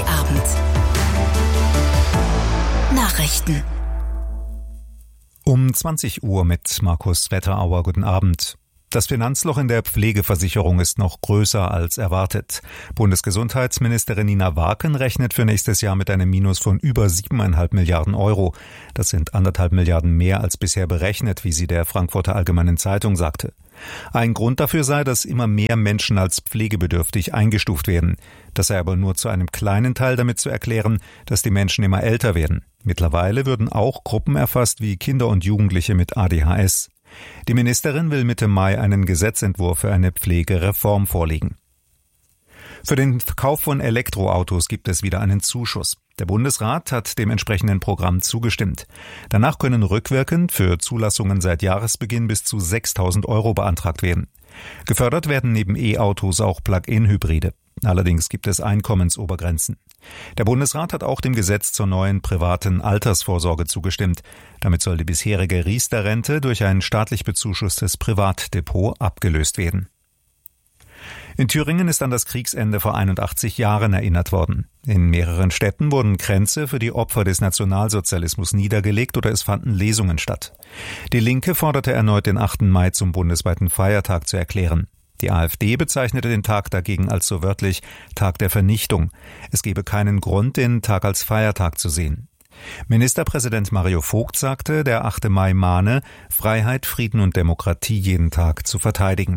ARD-Abend. Nachrichten. Um 20 Uhr mit Markus Wetterauer. Guten Abend. Das Finanzloch in der Pflegeversicherung ist noch größer als erwartet. Bundesgesundheitsministerin Nina Warken rechnet für nächstes Jahr mit einem Minus von über 7,5 Milliarden Euro. Das sind 1,5 Milliarden mehr als bisher berechnet, wie sie der Frankfurter Allgemeinen Zeitung sagte. Ein Grund dafür sei, dass immer mehr Menschen als pflegebedürftig eingestuft werden. Das sei aber nur zu einem kleinen Teil damit zu erklären, dass die Menschen immer älter werden. Mittlerweile würden auch Gruppen erfasst wie Kinder und Jugendliche mit ADHS. Die Ministerin will Mitte Mai einen Gesetzentwurf für eine Pflegereform vorlegen. Für den Kauf von Elektroautos gibt es wieder einen Zuschuss. Der Bundesrat hat dem entsprechenden Programm zugestimmt. Danach können rückwirkend für Zulassungen seit Jahresbeginn bis zu 6.000 Euro beantragt werden. Gefördert werden neben E-Autos auch Plug-in-Hybride. Allerdings gibt es Einkommensobergrenzen. Der Bundesrat hat auch dem Gesetz zur neuen privaten Altersvorsorge zugestimmt. Damit soll die bisherige Riester-Rente durch ein staatlich bezuschusstes Privatdepot abgelöst werden. In Thüringen ist an das Kriegsende vor 81 Jahren erinnert worden. In mehreren Städten wurden Kränze für die Opfer des Nationalsozialismus niedergelegt oder es fanden Lesungen statt. Die Linke forderte erneut den 8. Mai zum bundesweiten Feiertag zu erklären. Die AfD bezeichnete den Tag dagegen als so wörtlich Tag der Vernichtung. Es gebe keinen Grund, den Tag als Feiertag zu sehen. Ministerpräsident Mario Vogt sagte, der 8. Mai mahne, Freiheit, Frieden und Demokratie jeden Tag zu verteidigen.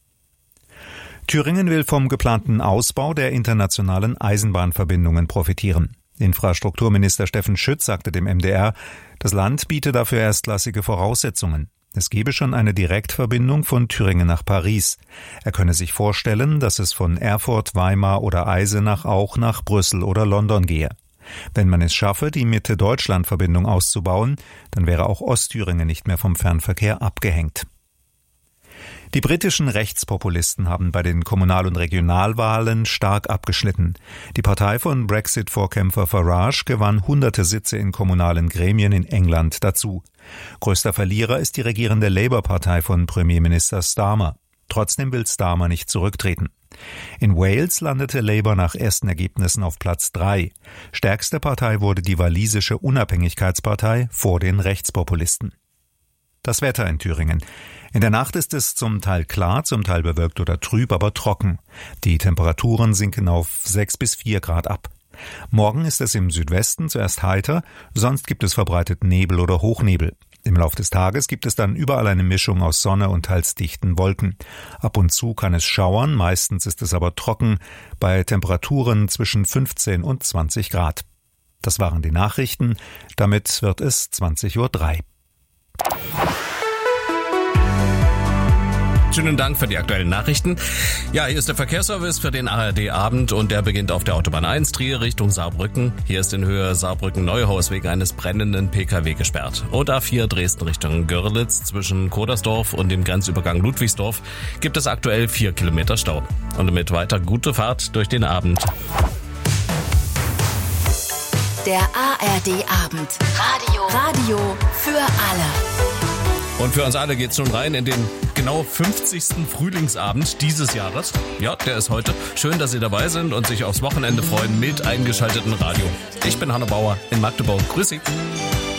Thüringen will vom geplanten Ausbau der internationalen Eisenbahnverbindungen profitieren. Infrastrukturminister Steffen Schütz sagte dem MDR, das Land biete dafür erstklassige Voraussetzungen. Es gebe schon eine Direktverbindung von Thüringen nach Paris. Er könne sich vorstellen, dass es von Erfurt, Weimar oder Eisenach auch nach Brüssel oder London gehe. Wenn man es schaffe, die Mitte-Deutschland-Verbindung auszubauen, dann wäre auch Ostthüringen nicht mehr vom Fernverkehr abgehängt. Die britischen Rechtspopulisten haben bei den Kommunal- und Regionalwahlen stark abgeschnitten. Die Partei von Brexit-Vorkämpfer Farage gewann hunderte Sitze in kommunalen Gremien in England dazu. Größter Verlierer ist die regierende Labour-Partei von Premierminister Starmer. Trotzdem will Starmer nicht zurücktreten. In Wales landete Labour nach ersten Ergebnissen auf Platz 3. Stärkste Partei wurde die walisische Unabhängigkeitspartei vor den Rechtspopulisten. Das Wetter in Thüringen. In der Nacht ist es zum Teil klar, zum Teil bewölkt oder trüb, aber trocken. Die Temperaturen sinken auf 6 bis 4 Grad ab. Morgen ist es im Südwesten zuerst heiter, sonst gibt es verbreitet Nebel oder Hochnebel. Im Lauf des Tages gibt es dann überall eine Mischung aus Sonne und teils dichten Wolken. Ab und zu kann es schauern, meistens ist es aber trocken, bei Temperaturen zwischen 15 und 20 Grad. Das waren die Nachrichten, damit wird es 20:03 Uhr. Schönen Dank für die aktuellen Nachrichten. Ja, hier ist der Verkehrsservice für den ARD-Abend und der beginnt auf der Autobahn 1 Trier Richtung Saarbrücken. Hier ist in Höhe Saarbrücken-Neuhaus wegen eines brennenden PKW gesperrt. Und A4 Dresden Richtung Görlitz zwischen Kodersdorf und dem Grenzübergang Ludwigsdorf gibt es aktuell 4 Kilometer Stau. Und damit weiter gute Fahrt durch den Abend. Der ARD-Abend. Radio für alle. Und für uns alle geht's nun rein in den genau 50. Frühlingsabend dieses Jahres. Ja, der ist heute. Schön, dass Sie dabei sind und sich aufs Wochenende freuen mit eingeschaltetem Radio. Ich bin Hanno Bauer in Magdeburg. Grüß Sie.